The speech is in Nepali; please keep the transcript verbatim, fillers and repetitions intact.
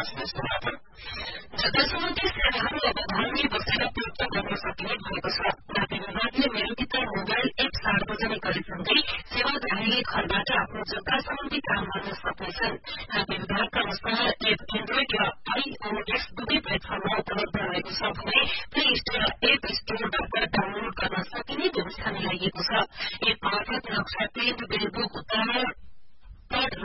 जतासम्म सेवाहरू अब घरमै बसेर प्राप्त गर्न सकिने भएको छ। नापी विभागले मेरो किताब मोबाइल एप सार्वजनिक गरेसँगै सेवाग्राहीले घरबाट आफ्नो जग्गा सम्बन्धी काम गर्न सक्नेछन्। नापी विभागका अनुसार एप एन्ड्रोइड र आईओएस दुवै प्लेटफर्ममा उपलब्ध रहेको छ भने प्ले स्टोर र एप स्टोरबाट